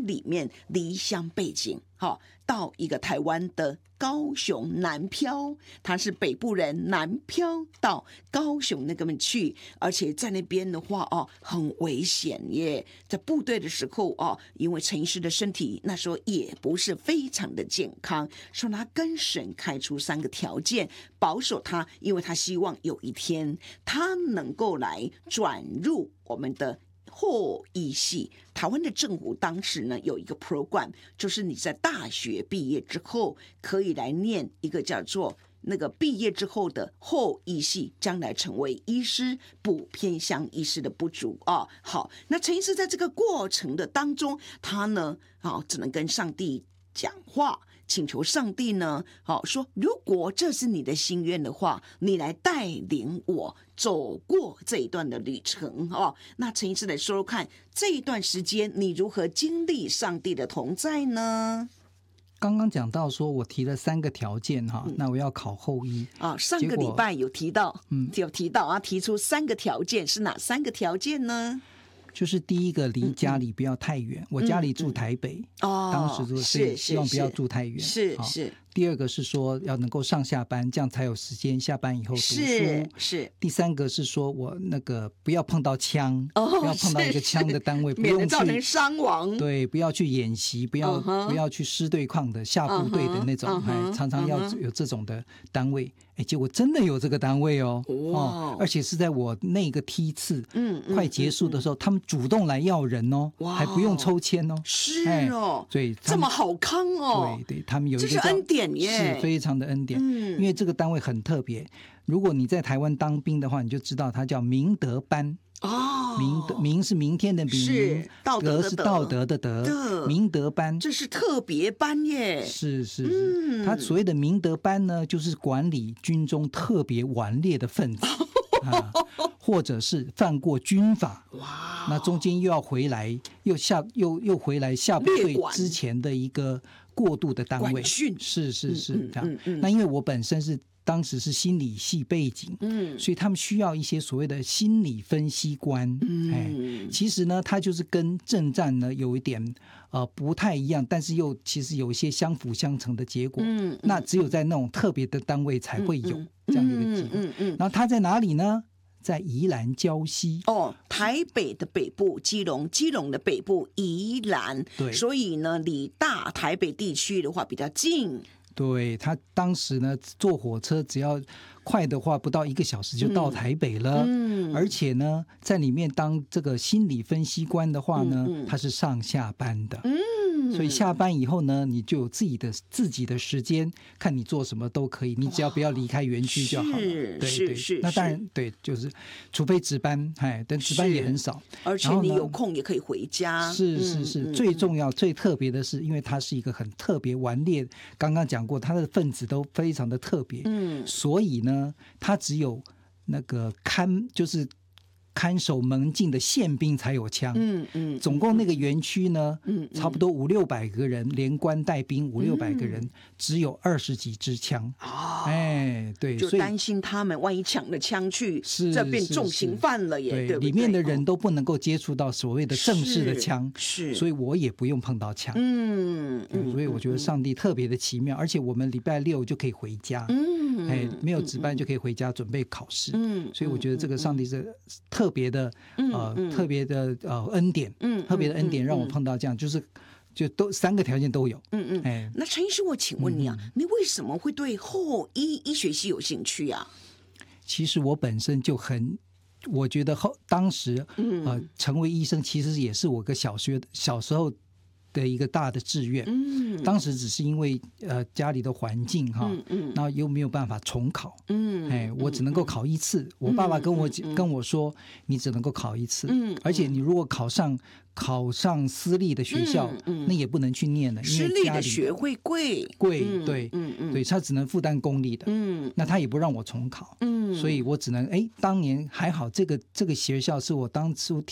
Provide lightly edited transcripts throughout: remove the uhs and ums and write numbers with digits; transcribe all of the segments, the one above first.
湾里面离乡背景，到一个台湾的高雄南漂，他是北部人，南漂到高雄那边去，而且在那边的话很危险耶。在部队的时候因为陈医师的身体那时候也不是非常的健康，说他跟神开出3个条件保守他，因为他希望有一天他能够来转入我们的后医系。台湾的政府当时呢有一个 program， 就是你在大学毕业之后可以来念一个叫做那个毕业之后的后医系，将来成为医师，补偏乡医师的不足好，那陈医师在这个过程的当中，他呢只能跟上帝讲话，请求上帝呢说如果这是你的心愿的话，你来带领我走过这一段的旅程那陈医师来说说看，这一段时间你如何经历上帝的同在呢？ 刚刚讲到说我提了3个条件那我要考后医上个礼拜有提到提出3个条件，是哪3个条件呢？ 就是第一个离家里不要太远，我家里住台北当时就是希望不要住太远是第二个是说要能够上下班，这样才有时间下班以后读书是第3个是说我那个不要碰到枪不要碰到一个枪的单位，不用去免得造成伤亡， 对，不要去演习，不要去师对抗的下部队的那种常常要有这种的单位结果真的有这个单位而且是在我那个梯次快结束的时候他们主动来要人还不用抽签是对， 这么好康对，他们有一个这是恩典耶， 是非常的恩典因为这个单位很特别，如果你在台湾当兵的话，你就知道它叫明德班明是明天的明，德是道德的德，明德班， 这是特别班耶。 是他所谓的明德班呢，就是管理军中特别顽劣的分子或者是犯过军法，那中间又要回来又回来下部队之前的一个过渡的单位，是这样那因为我本身是当时是心理系背景所以他们需要一些所谓的心理分析官其实呢它就是跟政战呢有一点不太一样，但是又其实有一些相辅相成的结果那只有在那种特别的单位才会有这样一个机会然后它在哪里呢？在宜兰礁溪台北的北部基隆的北部宜兰， 对， 所以呢离大台北地区的话比较近。 对，他当时呢坐火车只要快的话不到1个小时就到台北了而且呢在里面当这个心理分析官的话呢他是上下班的所以下班以后呢你就有自己的时间，看你做什么都可以，你只要不要离开园区就好了对，那当然对，就是除非值班但值班也很少， 而且你有空也可以回家是最重要最特别的是因为它是一个很特别顽劣，刚刚讲过它的分子都非常的特别所以呢它只有那个就是看守门禁的宪兵才有枪总共那个园区呢差不多500-600个人，连官带兵500-600个人只有20几支枪对， 就担心他们万一抢了枪去这变重刑犯了耶，对不对？ 里面的人都不能够接触到所谓的正式的枪所以我也不用碰到枪所以我觉得上帝特别的奇妙，而且我们礼拜6就可以回家没有值班就可以回家准备考试所以我觉得这个上帝是特别的恩典特别的恩典让我碰到这样就都3个条件都有那陈医师我请问你你为什么会对后医学系有兴趣啊？ 其实我本身就我觉得当时成为医生其实也是我个小时候的一个大的志愿当时只是因为家里的环境然后又没有办法重考我只能够考1次我爸爸跟我说你只能够考1次而且你如果考上私立的学校那也不能去念了，因为私立的学费贵对他只能负担公立的那他也不让我重考所以我只能当年还好这个学校是我当初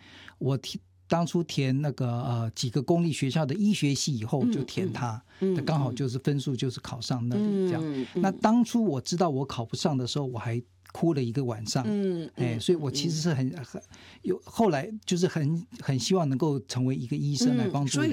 填那个几个公立学校的医学系以后就填它刚好就是分数就是考上那里这样那当初我知道我考不上的时候我还哭了1个晚上所以我其实是后来就是很希望能够成为一个医生来帮助人